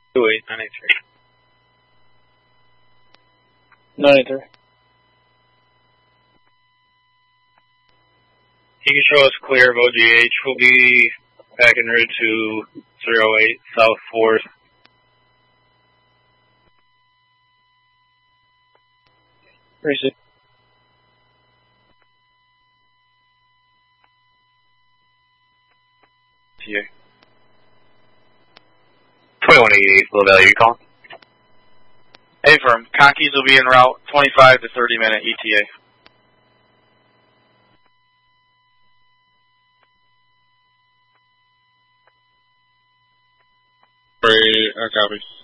28983. 93. You can show us clear of OGH. We'll be back en route to 08 South 4th. Receive. Yeah. 2188, low value, you calling? Hey, firm. Conkeys will be en route 25 to 30 minute ETA. I copy.